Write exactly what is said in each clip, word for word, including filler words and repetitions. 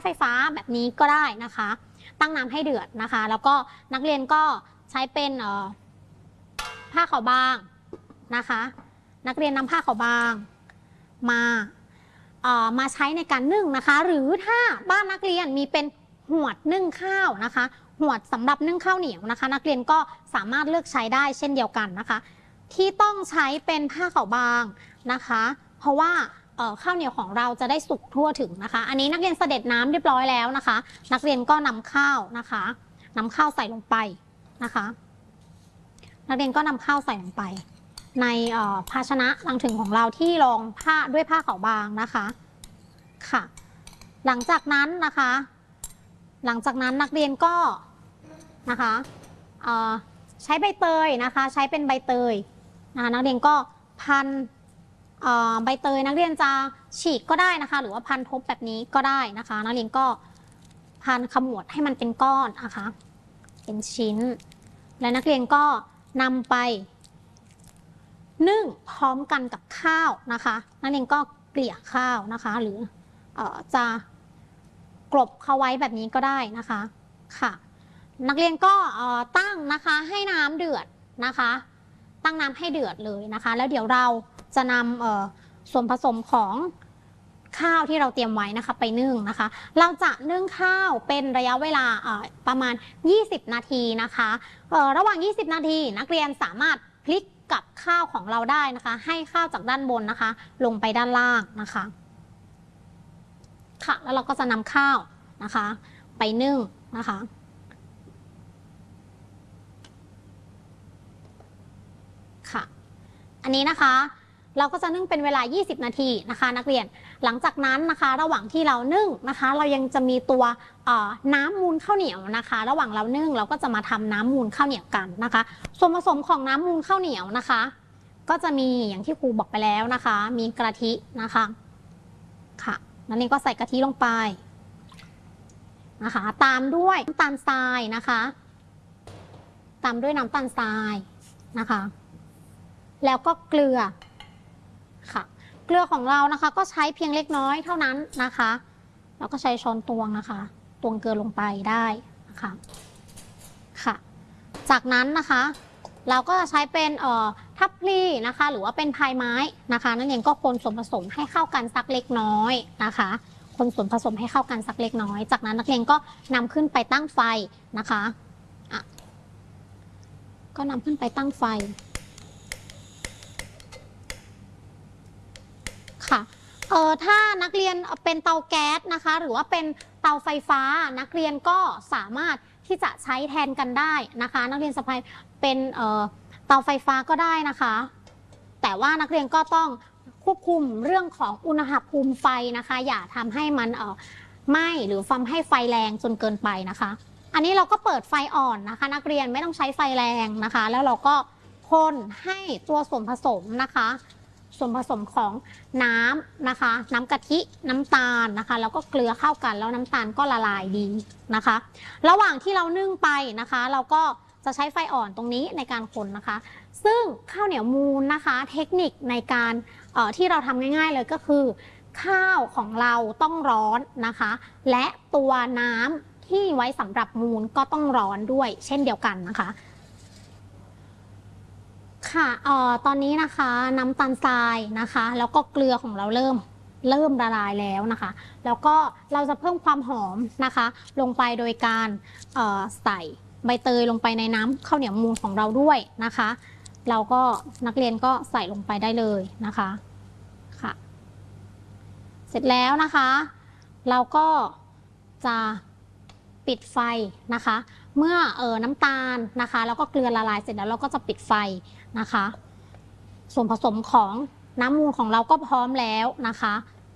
ฟฟ้าแบบนี้ก็ได้นะคะตั้งน้ำให้เดือดนะคะแล้วก็นักเรียนก็ใช้เป็นผ้าขาวบางนะคะนักเรียนนำผ้าขาวบางมามาใช้ในการนึ่งนะคะหรือถ้าบ้านนักเรียนมีเป็นหวดนึ่งข้าวนะคะหวดสำหรับนึ่งข้าวเหนียวนะคะนักเรียนก็สามารถเลือกใช้ได้เช่นเดียวกันนะคะที่ต้องใช้เป็นผ้าขาวบางนะคะเพราะว่าข้าวเหนียวของเราจะได้สุกทั่วถึงนะคะอันนี้นักเรียนเสด็จน้ำเรียบร้อยแล้วนะคะนักเรียนก็นำข้าวนะคะนำข้าวใส่ลงไปนะคะนักเรียนก็นำข้าวใส่ลงไปในภาชนะลังถึงของเราที่รองผ้าด้วยผ้าขาวบางนะคะค่ะหลังจากนั้นนะคะหลังจากนั้นนักเรียนก็นะคะใช้ใบเตยนะคะใช้เป็นใบเตยนะคะนักเรียนก็พันใบเตยนักเรียนจะฉีกก็ได้นะคะหรือว่าพันทบแบบนี้ก็ได้นะคะนักเรียนก็พันขมวดให้มันเป็นก้อนนะคะเป็นชิ้นและนักเรียนก็นำไปนึ่งพร้อมกันกับข้าวนะคะนักเรียนก็เกลี่ยข้าวนะคะหรือจะกลบเข้าไว้แบบนี้ก็ได้นะคะค่ะนักเรียนก็ตั้งนะคะให้น้ำเดือดนะคะตั้งน้ำให้เดือดเลยนะคะแล้วเดี๋ยวเราจะนำส่วนผสมของข้าวที่เราเตรียมไว้นะคะไปนึ่งนะคะเราจะนึ่งข้าวเป็นระยะเวลาประมาณยี่สิบนาทีนะคะระหว่างยี่สิบนาทีนักเรียนสามารถพลิกกับข้าวของเราได้นะคะให้ข้าวจากด้านบนนะคะลงไปด้านล่างนะคะค่ะแล้วเราก็จะนำข้าวนะคะไปนึ่งนะคะค่ะอันนี้นะคะเราก็จะนึ่งเป็นเวลายี่สิบนาทีนะคะนักเรียนหลังจากนั้นนะคะระหว่างที่เรานึ่งนะคะเรายังจะมีตัวน้ำมูลข้าวเหนียวนะคะระหว่างเรานึ่งเราก็จะมาทำน้ำมูลข้าวเหนียวกันนะคะส่วนผสมของน้ำมูลข้าวเหนียวนะคะก็จะมีอย่างที่ครูบอกไปแล้วนะคะมีกะทินะคะค่ะนักเรียนก็ใส่กะทิลงไปนะคะตามด้วยน้ำตาลทรายนะคะตามด้วยน้ำตาลทรายนะคะแล้วก็เกลือค่ะเกลือของเรานะคะก็ใช้เพียงเล็กน้อยเท่านั้นนะคะแล้วก็ใช้ช้อนตวงนะคะตวงเกลือลงไปได้นะคะค่ะจากนั้นนะคะเราก็จะใช้เป็นเอ่อทัพพลีนะคะหรือว่าเป็นพายไม้นะคะนั่นเองก็คนส่วนผสมให้เข้ากันสักเล็กน้อยนะคะคนส่วนผสมให้เข้ากันสักเล็กน้อยจากนั้นนักเรียนก็นำขึ้นไปตั้งไฟนะคะอ่ะก็นำขึ้นไปตั้งไฟค่ะเอ่อถ้านักเรียนเป็นเตาแก๊สนะคะหรือว่าเป็นเตาไฟฟ้านักเรียนก็สามารถที่จะใช้แทนกันได้นะคะนักเรียนสบายเป็นเอ่อเตาไฟฟ้าก็ได้นะคะแต่ว่านักเรียนก็ต้องควบคุมเรื่องของอุณหภูมิไฟนะคะอย่าทำให้มันเอ่อไหม้หรือทำให้ไฟแรงจนเกินไปนะคะอันนี้เราก็เปิดไฟอ่อนนะคะนักเรียนไม่ต้องใช้ไฟแรงนะคะแล้วเราก็คนให้ตัวส่วนผสมนะคะส่วนผสมของน้ำนะคะน้ำกะทิน้ำตาลนะคะแล้วก็เกลือเข้ากันแล้วน้ำตาลก็ละลายดีนะคะระหว่างที่เรานึ่งไปนะคะเราก็จะใช้ไฟอ่อนตรงนี้ในการคนนะคะซึ่งข้าวเหนียวมูนนะคะเทคนิคในการเอ่อที่เราทำง่ายๆเลยก็คือข้าวของเราต้องร้อนนะคะและตัวน้ำที่ไว้สำหรับมูนก็ต้องร้อนด้วยเช่นเดียวกันนะคะค่ะเอ่อตอนนี้นะคะน้ำตาลทรายนะคะแล้วก็เกลือของเราเริ่มเริ่มละลายแล้วนะคะแล้วก็เราจะเพิ่มความหอมนะคะลงไปโดยการเอ่อใส่ใบเตยลงไปในน้ำข้าวเหนียวมูนของเราด้วยนะคะเราก็นักเรียนก็ใส่ลงไปได้เลยนะคะค่ะเสร็จแล้วนะคะเราก็จะปิดไฟนะคะเมื่อเออน้ำตาลนะคะแล้วก็เกลือละลายเสร็จแล้วเราก็จะปิดไฟนะคะส่วนผสมของน้ำมูลของเราก็พร้อมแล้วนะคะ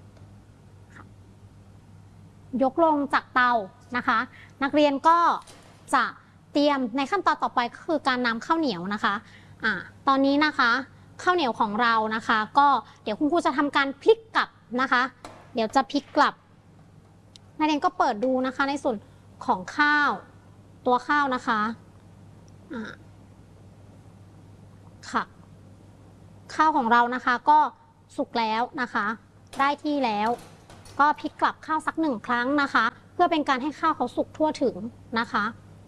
ยกลงจากเตานะคะนักเรียนก็จะเตรียมในขั้นตอนต่อไปก็คือการนำข้าวเหนียวนะคะอ่าตอนนี้นะคะข้าวเหนียวของเรานะคะก็เดี๋ยวคุณครูจะทำการพลิกกลับนะคะเดี๋ยวจะพลิกกลับนักเรียนก็เปิดดูนะคะในส่วนของข้าวตัวข้าวนะคะอ่าค่ะข้าวของเรานะคะก็สุกแล้วนะคะได้ที่แล้วก็พลิกกลับข้าวสักหนึ่งครั้งนะคะพื่อเป็นการให้ข้าวเขาสุกทั่วถึงนะคะ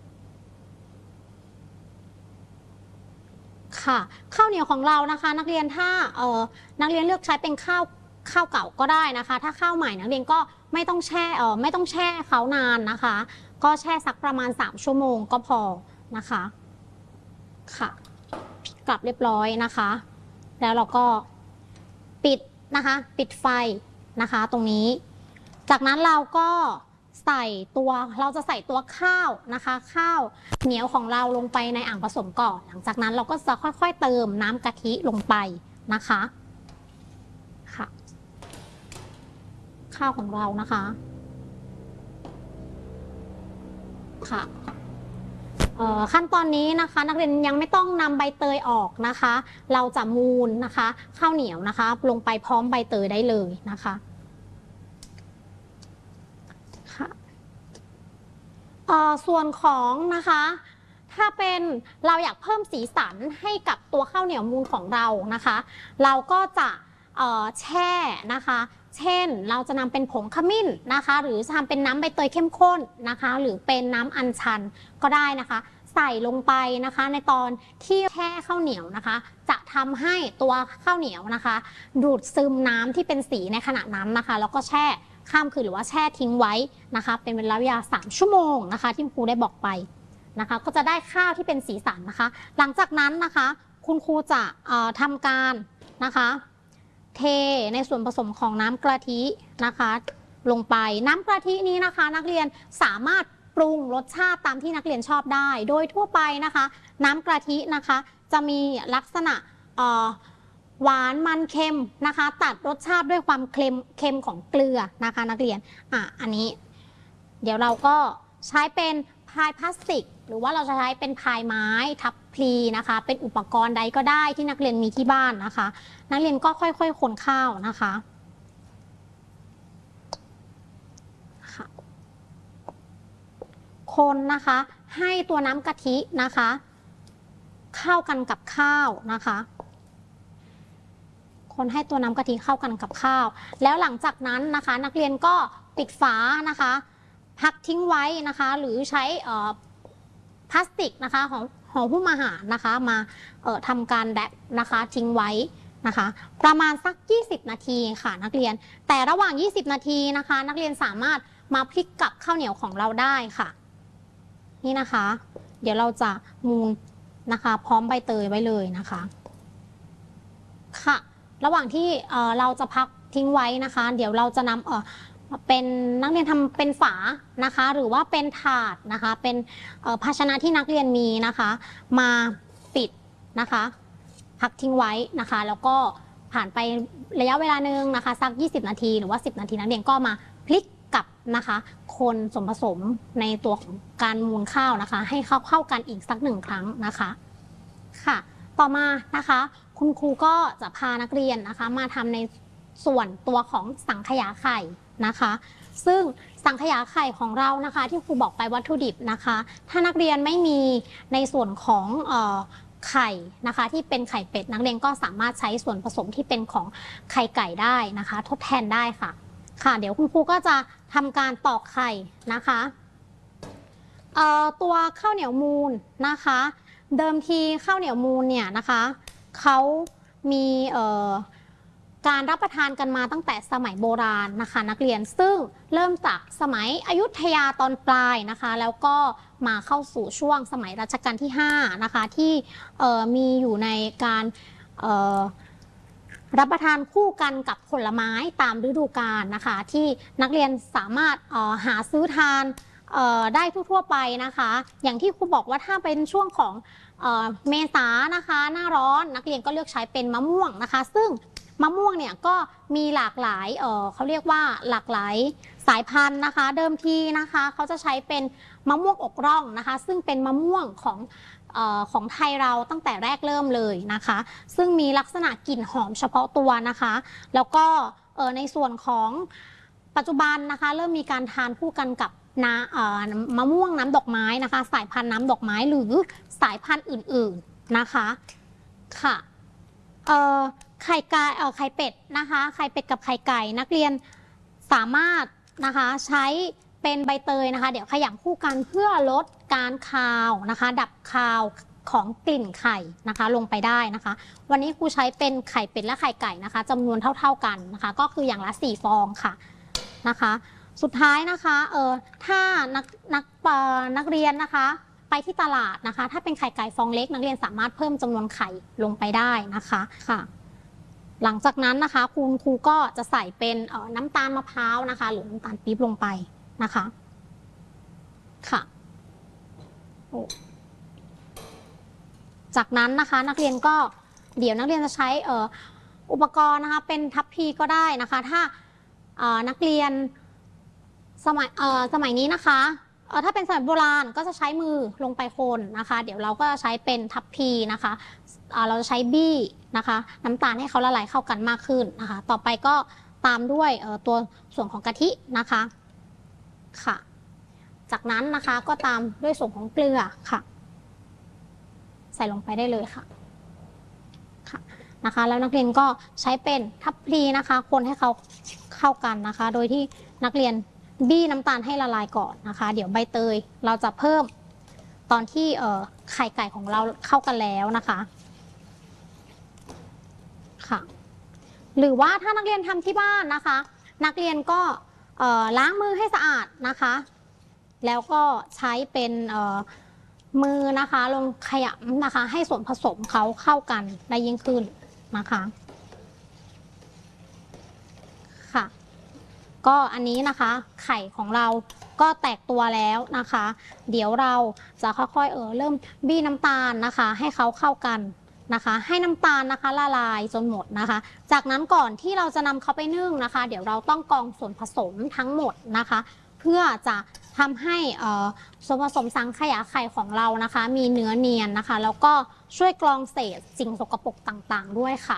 ค่ะข้าวเหนียวของเรานะคะนักเรียนถ้าเอ่อนักเรียนเลือกใช้เป็นข้าวข้าวเก่าก็ได้นะคะถ้าข้าวใหม่นักเรียนก็ไม่ต้องแช่เอ่อไม่ต้องแช่เขานานนะคะก็แช่สักประมาณสามชั่วโมงก็พอนะคะค่ะกลับเรียบร้อยนะคะแล้วเราก็ปิดนะคะปิดไฟนะคะตรงนี้จากนั้นเราก็ใส่ตัวเราจะใส่ตัวข้าวนะคะข้าวเหนียวของเราลงไปในอ่างผสมก่อนหลังจากนั้นเราก็จะค่อยๆเติมน้ำกะทิลงไปนะคะค่ะข้าวของเรานะคะค่ะขั้นตอนนี้นะคะนักเรียนยังไม่ต้องนำใบเตยออกนะคะเราจะมูนนะคะข้าวเหนียวนะคะลงไปพร้อมใบเตยได้เลยนะคะค่ะส่วนของนะคะถ้าเป็นเราอยากเพิ่มสีสันให้กับตัวข้าวเหนียวมูนของเรานะคะเราก็จะแช่นะคะเช่นเราจะนำเป็นผงขมิ้นนะคะหรือทำเป็นน้ำใบเตยเข้มข้นนะคะหรือเป็นน้ำอัญชันก็ได้นะคะใส่ลงไปนะคะในตอนที่แช่ข้าวเหนียวนะคะจะทำให้ตัวข้าวเหนียวนะคะดูดซึมน้ำที่เป็นสีในขณะนั้นนะคะแล้วก็แช่ข้ามคืนหรือว่าแช่ทิ้งไว้นะคะเป็นเวลาเวลาสามชั่วโมงนะคะที่ครูได้บอกไปนะคะก็จะได้ข้าวที่เป็นสีสันนะคะหลังจากนั้นนะคะคุณครูจะทำการนะคะเทในส่วนผสมของน้ำกะทินะคะลงไปน้ำกะทินี้นะคะนักเรียนสามารถปรุงรสชาติตามที่นักเรียนชอบได้โดยทั่วไปนะคะน้ำกะทินะคะจะมีลักษณะหวานมันเค็มนะคะตัดรสชาติด้วยความเค็มเค็มของเกลือนะคะนักเรียนอ่ะอันนี้เดี๋ยวเราก็ใช้เป็นพายพลาสติกหรือว่าเราจะใช้เป็นพายไม้ทับพลีนะคะเป็นอุปกรณ์ใดก็ได้ที่นักเรียนมีที่บ้านนะคะนักเรียนก็ค่อยๆคนข้าวนะคะคนนะคะให้ตัวน้ำกะทินะคะเข้ากันกับข้าวนะคะคนให้ตัวน้ำกะทิเข้ากันกับข้าวแล้วหลังจากนั้นนะคะนักเรียนก็ปิดฝานะคะพักทิ้งไว้นะคะหรือใช้พลาสติกนะคะของห่อหุ้มอาหารนะคะมาทำการแรปนะคะทิ้งไว้นะคะประมาณสักยี่สิบนาทีค่ะนักเรียนแต่ระหว่างยี่สิบนาทีนะคะนักเรียนสามารถมาพลิกกับข้าวเหนียวของเราได้ค่ะนี่นะคะเดี๋ยวเราจะมูนนะคะพร้อมใบเตยไว้เลยนะคะค่ะระหว่างที่เราจะพักทิ้งไว้นะคะเดี๋ยวเราจะนำเอ่อเป็นนักเรียนทำเป็นฝานะคะหรือว่าเป็นถาดนะคะเป็นภาชนะที่นักเรียนมีนะคะมาปิดนะคะพักทิ้งไว้นะคะแล้วก็ผ่านไประยะเวลาหนึ่งนะคะสักยี่สิบนาทีหรือว่าสิบนาทีนักเรียนก็มาพลิกกับนะคะคนส่วนผสมในตัวของการมูนข้าวนะคะให้เข้าเข้ากันอีกสักหนึ่งครั้งนะคะค่ะต่อมานะคะคุณครูก็จะพานักเรียนนะคะมาทำในส่วนตัวของสังขยาไข่นะคะซึ่งสังขยาไข่ของเรานะคะที่ครูบอกไปวัตถุดิบนะคะถ้านักเรียนไม่มีในส่วนของเอ่อไข่นะคะที่เป็นไข่เป็ดนักเรียนก็สามารถใช้ส่วนผสมที่เป็นของไข่ไก่ได้นะคะทดแทนได้ค่ะค่ะเดี๋ยวคุณครูก็จะทำการตอกไข่นะคะตัวข้าวเหนียวมูนนะคะเดิมทีข้าวเหนียวมูนเนี่ยนะคะเขามีการรับประทานกันมาตั้งแต่สมัยโบราณนะคะนักเรียนซึ่งเริ่มจากสมัยอยุธยาตอนปลายนะคะแล้วก็มาเข้าสู่ช่วงสมัยรัชกาลที่ห้านะคะที่มีอยู่ในการรับประทานคู่กันกับผลไม้ตามฤดูกาลนะคะที่นักเรียนสามารถหาซื้อทานได้ทั่วๆไปนะคะอย่างที่ครูบอกว่าถ้าเป็นช่วงของเมษานะคะหน้าร้อนนักเรียนก็เลือกใช้เป็นมะม่วงนะคะซึ่งมะม่วงเนี่ยก็มีหลากหลายเอ่อเขาเรียกว่าหลากหลายสายพันธุ์นะคะเดิมทีนะคะเขาจะใช้เป็นมะม่วงอกร่องนะคะซึ่งเป็นมะม่วงของเอ่อของไทยเราตั้งแต่แรกเริ่มเลยนะคะซึ่งมีลักษณะกลิ่นหอมเฉพาะตัวนะคะแล้วก็เอ่อในส่วนของปัจจุบันนะคะเริ่มมีการทานคู่กันกับน้ำมะม่วงน้ำดอกไม้นะคะสายพันธุ์น้ำดอกไม้หรือสายพันธุ์อื่นๆนะคะค่ะเอ่อไข่ไก่เอ่อไข่เป็ดนะคะไข่เป็ดกับไข่ไก่นักเรียนสามารถนะคะใช้เป็นใบเตยนะคะเดี๋ยวขยำคู่กันเพื่อลดการคาวนะคะดับคาวของกลิ่นไข่นะคะลงไปได้นะคะวันนี้ครูใช้เป็นไข่เป็ดและไข่ไก่นะคะจำนวนเท่าๆกันนะคะก็คืออย่างละสี่ฟองค่ะนะคะสุดท้ายนะคะเออถ้านักนักนักเรียนนะคะไปที่ตลาดนะคะถ้าเป็นไข่ไก่ฟองเล็กนักเรียนสามารถเพิ่มจำนวนไข่ลงไปได้นะคะค่ะหลังจากนั้นนะคะคุณครูก็จะใส่เป็นน้ำตาลมะพร้าวนะคะหรือน้ำตาลปี๊บลงไปนะคะค่ะจากนั้นนะคะนักเรียนก็เดี๋ยวนักเรียนจะใช้อุปกรณ์นะคะเป็นทัพพีก็ได้นะคะถ้านักเรียนสมัยสมัยนี้นะคะถ้าเป็นสมัยโบราณก็จะใช้มือลงไปคนนะคะเดี๋ยวเราก็จะใช้เป็นทัพพีนะคะเราจะใช้บี้นะคะน้ำตาลให้เขาละลายเข้ากันมากขึ้นนะคะต่อไปก็ตามด้วยตัวส่วนของกะทินะคะค่ะจากนั้นนะคะก็ตามด้วยส่วนของเกลือค่ะใส่ลงไปได้เลยค่ะค่ะนะคะแล้วนักเรียนก็ใช้เป็นทัพพีนะคะคนให้เขาเข้ากันนะคะโดยที่นักเรียนบี้น้ำตาลให้ละลายก่อนนะคะเดี๋ยวใบเตยเราจะเพิ่มตอนที่ไข่ไก่ของเราเข้ากันแล้วนะคะค่ะหรือว่าถ้านักเรียนทำที่บ้านนะคะนักเรียนก็ล้างมือให้สะอาดนะคะแล้วก็ใช้เป็นมือนะคะลงขยำนะคะให้ส่วนผสมเขาเข้ากันได้ยิ่งขึ้นนะคะค่ะก็อันนี้นะคะไข่ของเราก็แตกตัวแล้วนะคะเดี๋ยวเราจะค่อยๆเออเริ่มบี้น้ำตาลนะคะให้เขาเข้ากันนะคะให้น้ำตาลนะคะละลายจนหมดนะคะจากนั้นก่อนที่เราจะนำเขาไปนึ่งนะคะเดี๋ยวเราต้องกรองส่วนผสมทั้งหมดนะคะเพื่อจะทำให้ส่วนผสมสังขยาไข่ของเรานะคะมีเนื้อเนียนนะคะแล้วก็ช่วยกรองเศษสิ่งสกปรกต่างๆด้วยค่ะ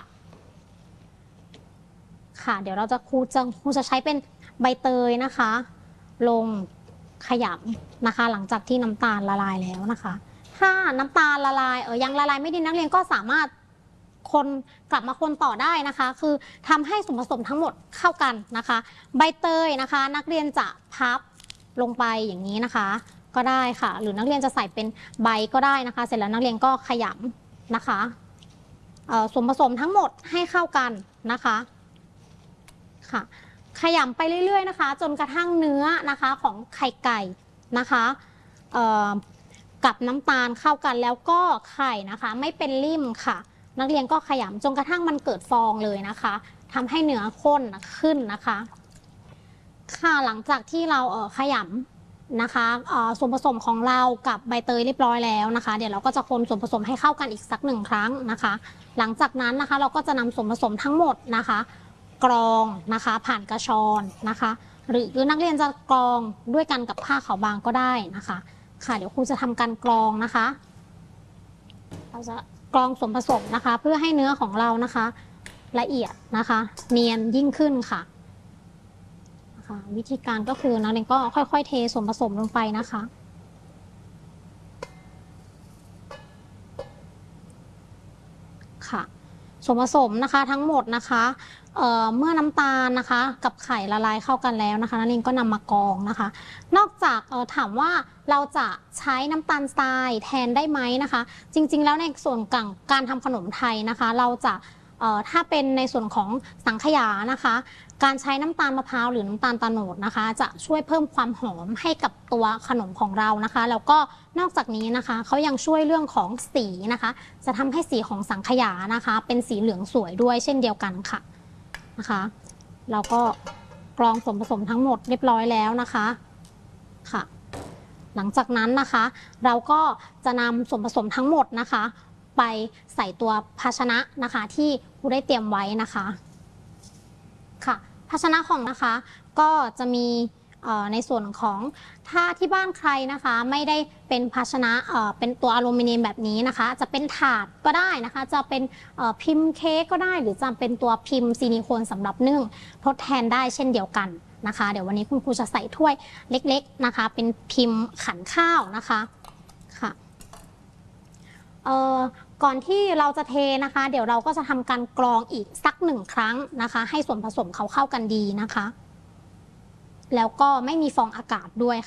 ค่ะเดี๋ยวเราจะครูจะครูจะใช้เป็นใบเตยนะคะลงขยำนะคะหลังจากที่น้ำตาลละลายแล้วนะคะถ้าน้ำตาลละลายเออยังละลายไม่ดีนักเรียนก็สามารถคนกลับมาคนต่อได้นะคะคือทำให้ส่วนผสมทั้งหมดเข้ากันนะคะใบเตยนะคะนักเรียนจะพับลงไปอย่างนี้นะคะก็ได้ค่ะหรือนักเรียนจะใส่เป็นใบก็ได้นะคะเสร็จแล้วนักเรียนก็ขยำนะคะส่วนผสมทั้งหมดให้เข้ากันนะคะค่ะขยำไปเรื่อยๆนะคะจนกระทั่งเนื้อนะคะของไข่ไก่นะคะกับน้ำตาลเข้ากันแล้วก็ไข่นะคะไม่เป็นริ่มค่ะนักเรียนก็ขยำจนกระทั่งมันเกิดฟองเลยนะคะทำให้เนื้อข้นขึ้นนะคะค่ะหลังจากที่เราเออขยำนะคะส่วนผสมของเรากับใบเตยเรียบร้อยแล้วนะคะเดี๋ยวเราก็จะคนส่วนผสมให้เข้ากันอีกสักหนึ่งครั้งนะคะหลังจากนั้นนะคะเราก็จะนำส่วนผสมทั้งหมดนะคะกรองนะคะผ่านกระชอนนะคะหรือนักเรียนจะกรองด้วยกันกับผ้าขาวบางก็ได้นะคะค่ะเดี๋ยวครูจะทำการกรองนะคะเราจะกรองส่วนผสมนะคะเพื่อให้เนื้อของเรานะคะละเอียดนะคะเนียนยิ่งขึ้นค่ะวิธีการก็คือนักเรียนก็ค่อยๆเทส่วนผสมลงไปนะคะค่ะส่วนผสมนะคะทั้งหมดนะคะเอ่อเมื่อน้ำตาลนะคะกับไข่ละลายเข้ากันแล้วนะคะนักเรียนก็นำมากรองนะคะนอกจากเอ่อถามว่าเราจะใช้น้ำตาลทรายแทนได้ไหมนะคะจริงๆแล้วในส่วนของการทำขนมไทยนะคะเราจะเอ่อถ้าเป็นในส่วนของสังขยานะคะการใช้น้ำตาลมะพร้าวหรือน้ำตาลโตนดนะคะจะช่วยเพิ่มความหอมให้กับตัวขนมของเรานะคะแล้วก็นอกจากนี้นะคะเขายังช่วยเรื่องของสีนะคะจะทำให้สีของสังขยานะคะเป็นสีเหลืองสวยด้วยเช่นเดียวกันค่ะนะคะเราก็กรองส่วนผสมทั้งหมดเรียบร้อยแล้วนะคะค่ะหลังจากนั้นนะคะเราก็จะนำส่วนผสมทั้งหมดนะคะไปใส่ตัวภาชนะนะคะที่ครูได้เตรียมไว้นะคะค่ะภาชนะของนะคะก็จะมีในส่วนของถ้าที่บ้านใครนะคะไม่ได้เป็นภาชนะเป็นตัวอลูมิเนียมแบบนี้นะคะจะเป็นถาดก็ได้นะคะจะเป็นพิมพ์เค้กก็ได้หรือจะเป็นตัวพิมพ์ซิลิโคนสำหรับนึ่งทดแทนได้เช่นเดียวกันนะคะเดี๋ยววันนี้คุณครูจะใส่ถ้วยเล็กๆนะคะเป็นพิมพ์ขันข้าวนะคะค่ะก่อนที่เราจะเทนะคะเดี๋ยวเราก็จะทำการกรองอีกสักหนึ่งครั้งนะคะให้ส่วนผสมเขาเข้ากันดีนะคะแล้วก็ไม่มีฟองอากาศด้วย